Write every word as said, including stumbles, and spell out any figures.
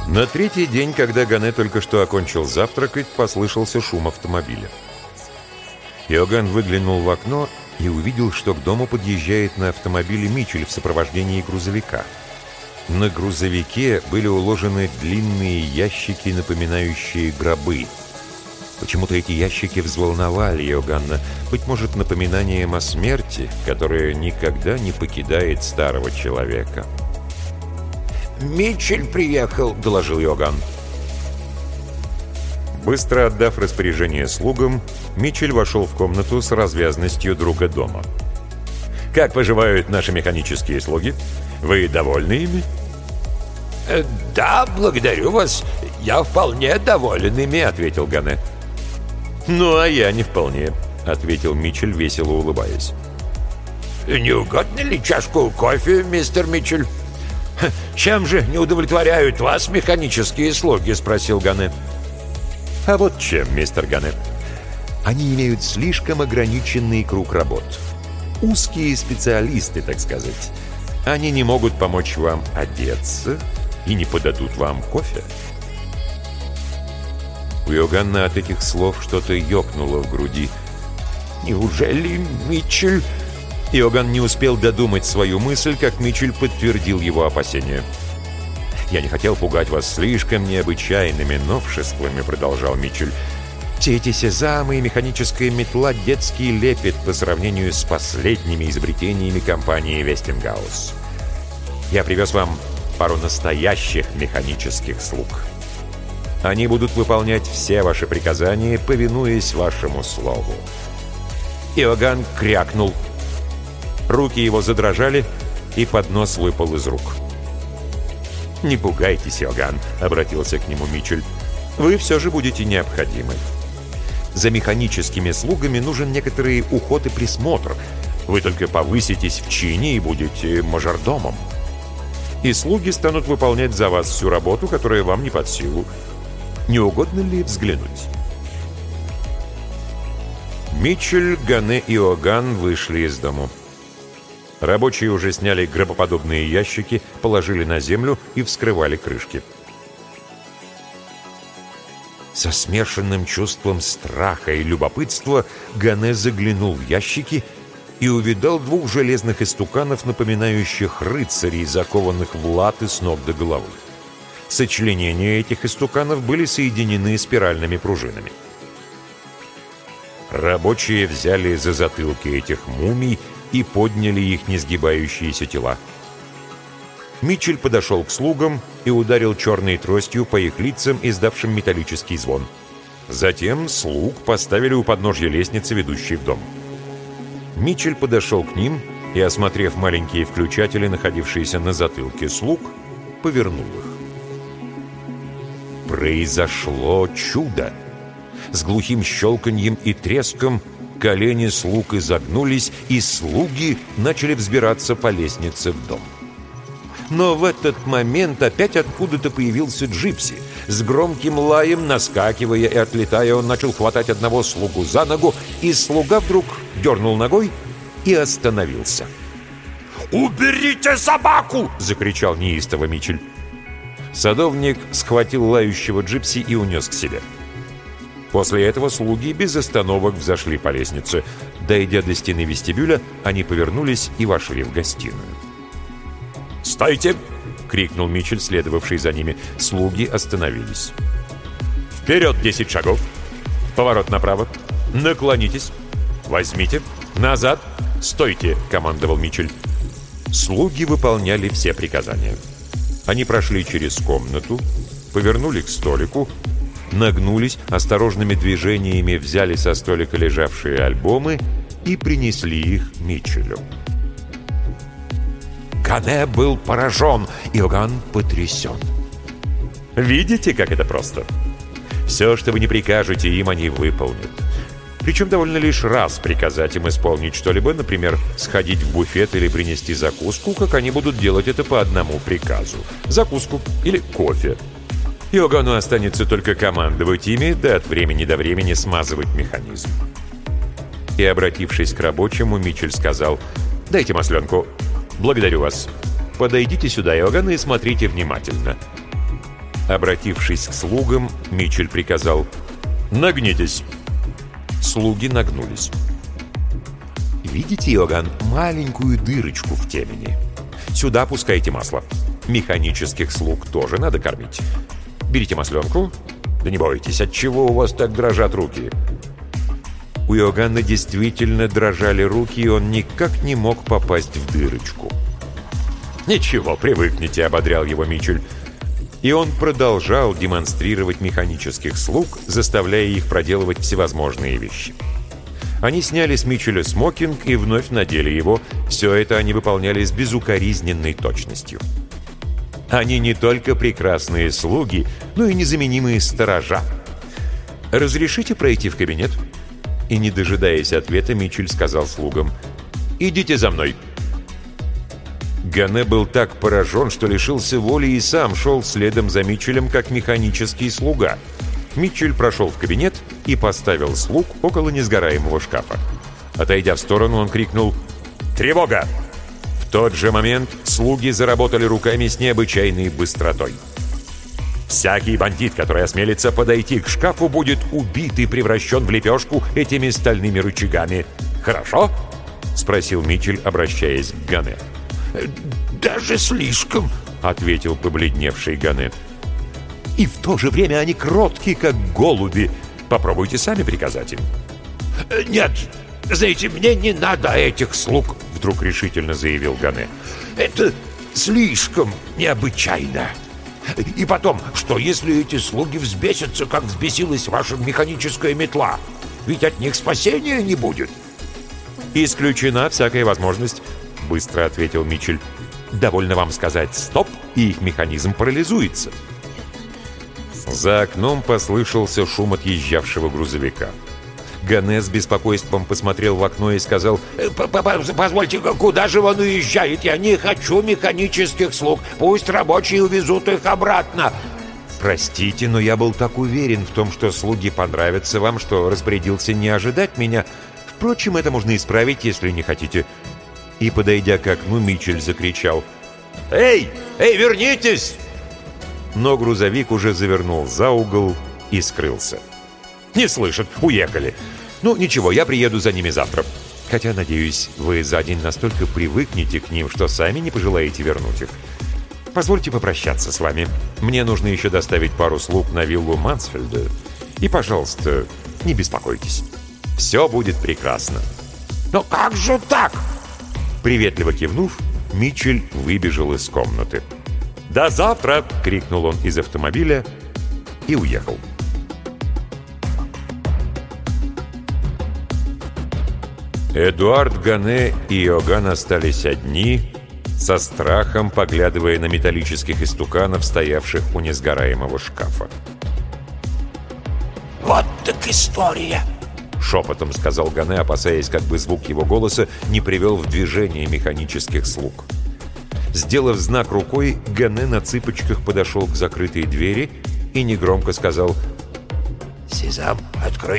На третий день, когда Гане только что окончил завтракать, послышался шум автомобиля. Иоганн выглянул в окно и увидел, что к дому подъезжает на автомобиле Мичель в сопровождении грузовика. На грузовике были уложены длинные ящики, напоминающие гробы. Почему-то эти ящики взволновали Иоганна, быть может, напоминанием о смерти, которая никогда не покидает старого человека. «Мичель приехал», — доложил Иоганн. Быстро отдав распоряжение слугам, Мичель вошел в комнату с развязностью друга дома. «Как поживают наши механические слуги? Вы довольны ими?» э, «Да, благодарю вас. Я вполне доволен ими», — ответил Гане. «Ну, а я не вполне», — ответил Мичель, весело улыбаясь. «Не угодно ли чашку кофе, мистер Мичель?» «Чем же не удовлетворяют вас механические слуги?» — спросил Гане. «А вот чем, мистер Гане. Они имеют слишком ограниченный круг работ. Узкие специалисты, так сказать. Они не могут помочь вам одеться и не подадут вам кофе». У Иоганна от этих слов что-то ёкнуло в груди. «Неужели Мичель...» Иоганн не успел додумать свою мысль, как Мичель подтвердил его опасения. «Я не хотел пугать вас слишком необычайными новшествами», — продолжал Мичель. «Все эти сезамы и механическая метла — детский лепет по сравнению с последними изобретениями компании Вестингаус. Я привез вам пару настоящих механических слуг. Они будут выполнять все ваши приказания, повинуясь вашему слову». Иоганн крякнул. Руки его задрожали, и поднос выпал из рук. «Не пугайтесь, Иоганн», — обратился к нему Мичель. «Вы все же будете необходимы. За механическими слугами нужен некоторый уход и присмотр. Вы только повыситесь в чине и будете мажордомом. И слуги станут выполнять за вас всю работу, которая вам не под силу. Не угодно ли взглянуть?» Мичель, Гане и Иоганн вышли из дому. Рабочие уже сняли гробоподобные ящики, положили на землю и вскрывали крышки. Со смешанным чувством страха и любопытства Гане заглянул в ящики и увидал двух железных истуканов, напоминающих рыцарей, закованных в латы с ног до головы. Сочленения этих истуканов были соединены спиральными пружинами. Рабочие взяли за затылки этих мумий и подняли их несгибающиеся тела. Мичель подошел к слугам и ударил черной тростью по их лицам, издавшим металлический звон. Затем слуг поставили у подножья лестницы, ведущей в дом. Мичель подошел к ним и, осмотрев маленькие включатели, находившиеся на затылке слуг, повернул их. Произошло чудо! С глухим щелканьем и треском колени слуг изогнулись, и слуги начали взбираться по лестнице в дом. Но в этот момент опять откуда-то появился Джипси. С громким лаем, наскакивая и отлетая, он начал хватать одного слугу за ногу, и слуга вдруг дернул ногой и остановился. «Уберите собаку!» — закричал неистово Мичель. Садовник схватил лающего Джипси и унес к себе. После этого слуги без остановок взошли по лестнице. Дойдя до стены вестибюля, они повернулись и вошли в гостиную. «Стойте!» — крикнул Мичель, следовавший за ними. Слуги остановились. «Вперед десять шагов! Поворот направо! Наклонитесь! Возьмите! Назад! Стойте!» — командовал Мичель. Слуги выполняли все приказания. Они прошли через комнату, повернули к столику, нагнулись, осторожными движениями взяли со столика лежавшие альбомы и принесли их Мичелю. Гане был поражен, Иоганн потрясен. «Видите, как это просто? Все, что вы не прикажете им, они выполнят. Причем довольно лишь раз приказать им исполнить что-либо, например, сходить в буфет или принести закуску, как они будут делать это по одному приказу. Закуску или кофе. Иоганну останется только командовать ими, да от времени до времени смазывать механизм». И, обратившись к рабочему, Мичель сказал: «Дайте масленку. Благодарю вас. Подойдите сюда, Иоганн, и смотрите внимательно». Обратившись к слугам, Митчелл приказал: «Нагнитесь». Слуги нагнулись. «Видите, Иоганн, маленькую дырочку в темени? Сюда пускайте масло. Механических слуг тоже надо кормить. Берите масленку. Да не бойтесь, отчего у вас так дрожат руки?» У Иоганна действительно дрожали руки, и он никак не мог попасть в дырочку. «Ничего, привыкните», — ободрял его Митчелл. И он продолжал демонстрировать механических слуг, заставляя их проделывать всевозможные вещи. Они сняли с Митчелля смокинг и вновь надели его. Все это они выполняли с безукоризненной точностью. Они не только прекрасные слуги, но и незаменимые сторожа. «Разрешите пройти в кабинет?» И, не дожидаясь ответа, Митчелл сказал слугам: «Идите за мной». Гане был так поражен, что лишился воли и сам шел следом за Митчеллем, как механический слуга. Митчелл прошел в кабинет и поставил слуг около несгораемого шкафа. Отойдя в сторону, он крикнул: «Тревога!». В тот же момент слуги заработали руками с необычайной быстротой. Всякий бандит, который осмелится подойти к шкафу, будет убит и превращен в лепешку этими стальными рычагами. «Хорошо?» — спросил Митчелл, обращаясь к Гане. «Даже слишком», — ответил побледневший Гане. «И в то же время они кроткие, как голуби. Попробуйте сами приказать им». «Нет, знаете, мне не надо этих слуг», — вдруг решительно заявил Гане. «Это слишком необычайно. И потом, что если эти слуги взбесятся, как взбесилась ваша механическая метла? Ведь от них спасения не будет». «Исключена всякая возможность», — быстро ответил Митчелл. «Довольно вам сказать «стоп», и их механизм парализуется». За окном послышался шум отъезжавшего грузовика. Гане с беспокойством посмотрел в окно и сказал: «Позвольте, куда же он уезжает? Я не хочу механических слуг. Пусть рабочие увезут их обратно». «Простите, но я был так уверен в том, что слуги понравятся вам, что распорядился не ожидать меня. Впрочем, это можно исправить, если не хотите». И, подойдя к окну, Митчелл закричал: «Эй! Эй, вернитесь!» Но грузовик уже завернул за угол и скрылся. «Не слышат, уехали. Ну, ничего, я приеду за ними завтра. Хотя, надеюсь, вы за день настолько привыкнете к ним, что сами не пожелаете вернуть их. Позвольте попрощаться с вами. Мне нужно еще доставить пару слуг на виллу Мансфельда. И, пожалуйста, не беспокойтесь. Все будет прекрасно». «Но как же так?» Приветливо кивнув, Митчелл выбежал из комнаты. «До завтра!» — крикнул он из автомобиля и уехал. Эдуард Гане и Иоганн остались одни, со страхом поглядывая на металлических истуканов, стоявших у несгораемого шкафа. «Вот так история!» — шепотом сказал Гане, опасаясь, как бы звук его голоса не привел в движение механических слуг. Сделав знак рукой, Гане на цыпочках подошел к закрытой двери и негромко сказал: «Сезам, открой